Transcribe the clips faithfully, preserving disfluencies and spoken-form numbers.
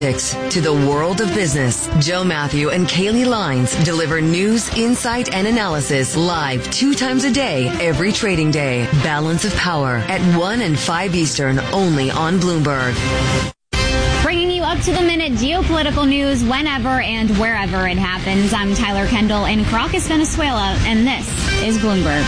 To the world of business, Joe Matthew and Kaylee Lines deliver news, insight, and analysis live two times a day, every trading day. Balance of Power at one and five Eastern, only on Bloomberg. Bringing you up to the minute geopolitical news whenever and wherever it happens. I'm Tyler Kendall in Caracas, Venezuela, and this is Bloomberg.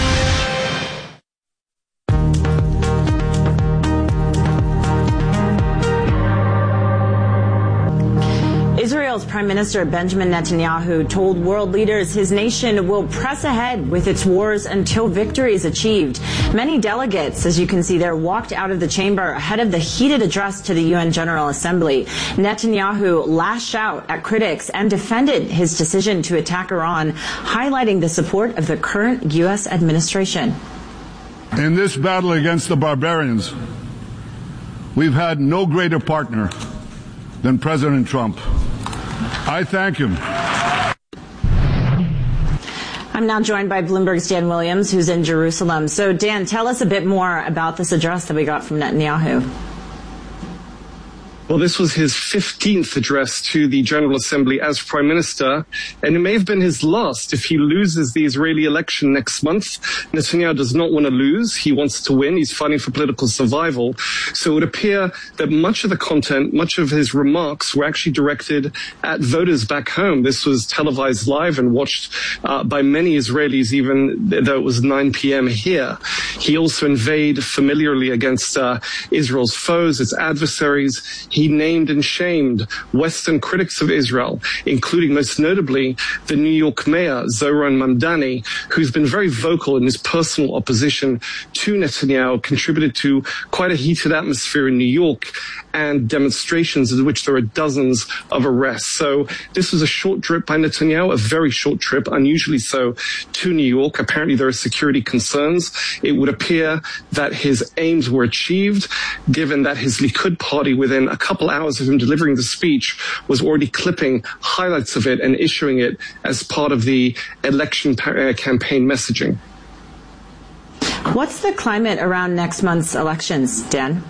Israel's Prime Minister Benjamin Netanyahu told world leaders his nation will press ahead with its wars until victory is achieved. Many delegates, as you can see there, walked out of the chamber ahead of the heated address to the U N General Assembly. Netanyahu lashed out at critics and defended his decision to attack Iran, highlighting the support of the current U S administration. In this battle against the barbarians, we've had no greater partner than President Trump. I thank him. I'm now joined by Bloomberg's Dan Williams, who's in Jerusalem. So, Dan, tell us a bit more about this address that we got from Netanyahu. Well, this was his fifteenth address to the General Assembly as Prime Minister, and it may have been his last if he loses the Israeli election next month. Netanyahu does not want to lose. He wants to win. He's fighting for political survival. So it would appear that much of the content, much of his remarks were actually directed at voters back home. This was televised live and watched uh, by many Israelis, even though it was nine p.m. here. He also inveighed familiarly against uh, Israel's foes, its adversaries. He named and shamed Western critics of Israel, including most notably the New York mayor, Zohran Mamdani, who's been very vocal in his personal opposition to Netanyahu, contributed to quite a heated atmosphere in New York and demonstrations in which there are dozens of arrests. So this was a short trip by Netanyahu, a very short trip, unusually so, to New York. Apparently there are security concerns. It would appear that his aims were achieved, given that his Likud party, within a couple hours of him delivering the speech, was already clipping highlights of it and issuing it as part of the election campaign messaging. What's the climate around next month's elections, Dan?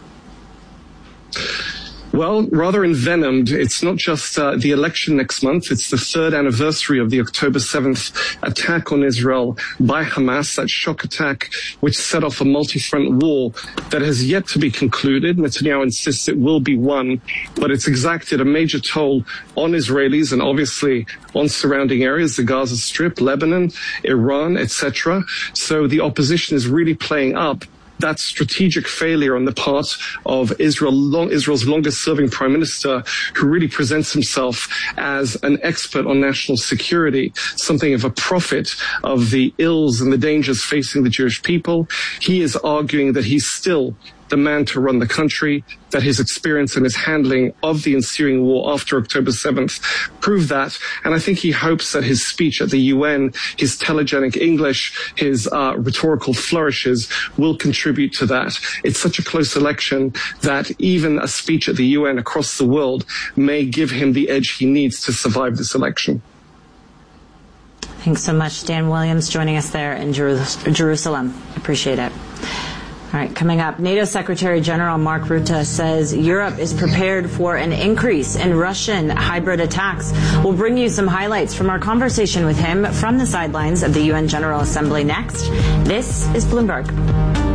Well, rather envenomed. It's not just uh, the election next month. It's the third anniversary of the October seventh attack on Israel by Hamas, that shock attack which set off a multi-front war that has yet to be concluded. Netanyahu insists it will be won, but it's exacted a major toll on Israelis and obviously on surrounding areas, the Gaza Strip, Lebanon, Iran, et cetera. So the opposition is really playing up that strategic failure on the part of Israel, long, Israel's longest-serving prime minister, who really presents himself as an expert on national security, something of a prophet of the ills and the dangers facing the Jewish people. He is arguing that he's still the man to run the country, that his experience and his handling of the ensuing war after October seventh proved that. And I think he hopes that his speech at the U N, his telegenic English, his uh, rhetorical flourishes will contribute to that. It's such a close election that even a speech at the U N across the world may give him the edge he needs to survive this election. Thanks so much, Dan Williams, joining us there in Jeru- Jerusalem. Appreciate it. All right, coming up, NATO Secretary General Mark Rutte says Europe is prepared for an increase in Russian hybrid attacks. We'll bring you some highlights from our conversation with him from the sidelines of the U N General Assembly next. This is Bloomberg.